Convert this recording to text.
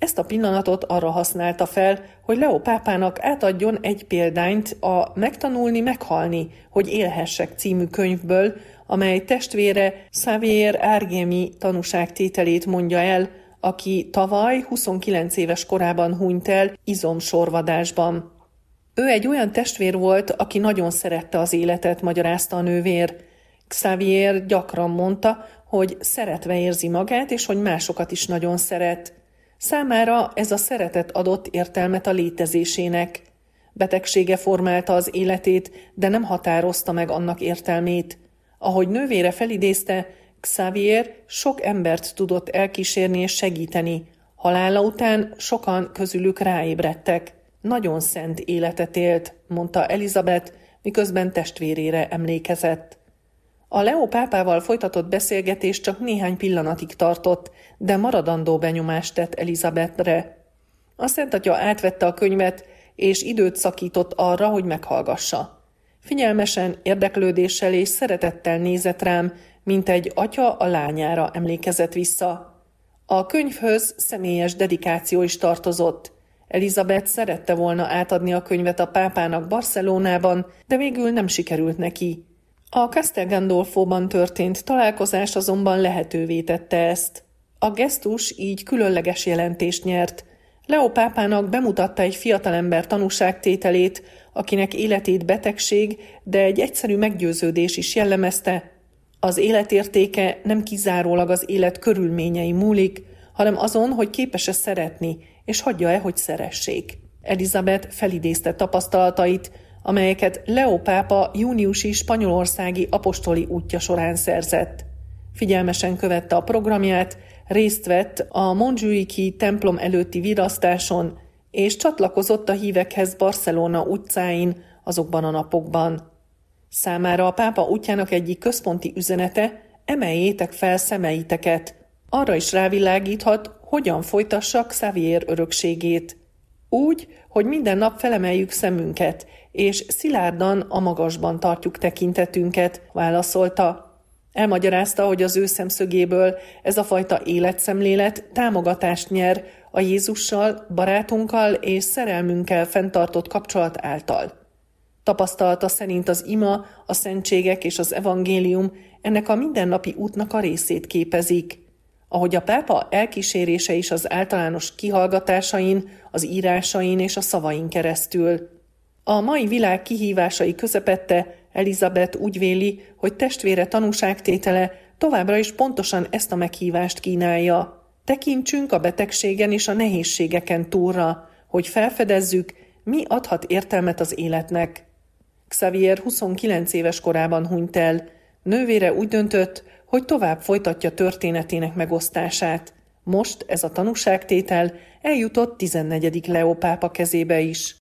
Ezt a pillanatot arra használta fel, hogy Leó pápának átadjon egy példányt a Megtanulni, meghalni, hogy élhessek című könyvből, amely testvére Xavier Argemi tanúságtételét mondja el, aki tavaly 29 éves korában hunyt el izomsorvadásban. Ő egy olyan testvér volt, aki nagyon szerette az életet, magyarázta a nővér. Xavier gyakran mondta, hogy szeretve érzi magát, és hogy másokat is nagyon szeret. Számára ez a szeretet adott értelmet a létezésének. Betegsége formálta az életét, de nem határozta meg annak értelmét. Ahogy nővére felidézte, Xavier sok embert tudott elkísérni és segíteni. Halála után sokan közülük ráébredtek. Nagyon szent életet élt, mondta Elizabeth, miközben testvérére emlékezett. A Leó pápával folytatott beszélgetés csak néhány pillanatig tartott, de maradandó benyomást tett Elizabethre. A Szentatya átvette a könyvet, és időt szakított arra, hogy meghallgassa. Figyelmesen, érdeklődéssel és szeretettel nézett rám, mint egy atya a lányára, emlékezett vissza. A könyvhöz személyes dedikáció is tartozott. Elizabeth szerette volna átadni a könyvet a pápának Barcelonában, de végül nem sikerült neki. A Castel Gandolfóban történt találkozás azonban lehetővé tette ezt. A gesztus így különleges jelentést nyert. Leó pápának bemutatta egy fiatalember tanúságtételét, akinek életét betegség, de egy egyszerű meggyőződés is jellemezte. Az életértéke nem kizárólag az élet körülményei múlik, hanem azon, hogy képes-e szeretni, és hagyja-e, hogy szeressék. Elizabeth felidézte tapasztalatait, amelyeket Leó pápa júniusi spanyolországi apostoli útja során szerzett. Figyelmesen követte a programját, részt vett a Montjuïci templom előtti virasztáson, és csatlakozott a hívekhez Barcelona utcáin azokban a napokban. Számára a pápa útjának egyik központi üzenete: emeljétek fel szemeiteket. Arra is rávilágíthat, hogyan folytassa Xavier örökségét. Úgy, hogy minden nap felemeljük szemünket, és szilárdan a magasban tartjuk tekintetünket, válaszolta. Elmagyarázta, hogy az ő szemszögéből ez a fajta életszemlélet támogatást nyer a Jézussal, barátunkkal és szerelmünkkel fenntartott kapcsolat által. Tapasztalata szerint az ima, a szentségek és az evangélium ennek a mindennapi útnak a részét képezik. Ahogy a pápa elkísérése is az általános kihallgatásain, az írásain és a szavain keresztül. A mai világ kihívásai közepette Elizabeth úgy véli, hogy testvére tanúságtétele továbbra is pontosan ezt a meghívást kínálja. Tekintsünk a betegségen és a nehézségeken túlra, hogy felfedezzük, mi adhat értelmet az életnek. Xavier 29 éves korában hunyt el. Nővére úgy döntött, hogy tovább folytatja történetének megosztását. Most ez a tanúságtétel eljutott 14. Leó pápa kezébe is.